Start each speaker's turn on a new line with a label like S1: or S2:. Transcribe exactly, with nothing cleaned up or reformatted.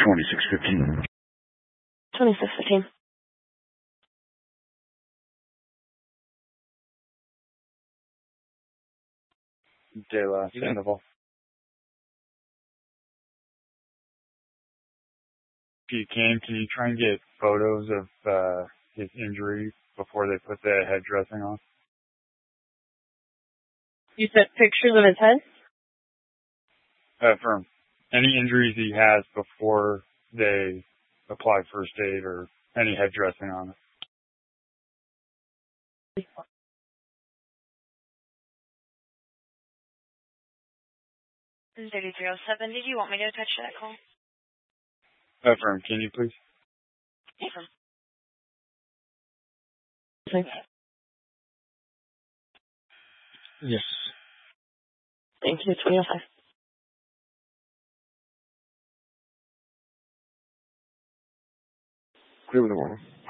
S1: twenty-six fifteen.
S2: twenty-six fifteen.
S3: Day last interval. If you can, can you try and get photos of uh, his injury before they put the head dressing on?
S2: You said pictures of his head?
S3: Uh, from any injuries he has before they apply first aid or any head dressing on it.
S4: This is thirty-three oh seven. Did you want me to attach that call?
S3: Uh, firm, can you please?
S4: Affirm.
S2: Thanks.
S1: Yes.
S2: Thank you, twenty oh five.
S1: Clear with the warning.